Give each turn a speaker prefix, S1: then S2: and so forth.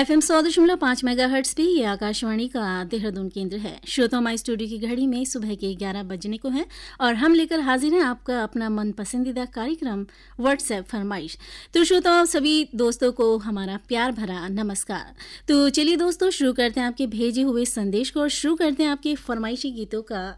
S1: FM 100.5 megahertz पे ये आकाशवाणी का देहरादून केंद्र है। श्रोता हमारे स्टूडियो की घड़ी में सुबह के 11 बजने को है और हम लेकर हाजिर हैं आपका अपना मन पसंदीदा कार्यक्रम व्हाट्सएप फरमाइश। तो श्रोताओं सभी दोस्तों को हमारा प्यार भरा नमस्कार। तो चलिए दोस्तों शुरू करते हैं आपके भेजे हुए संदेश को और शुरू करते हैं आपके फरमाइशी गीतों का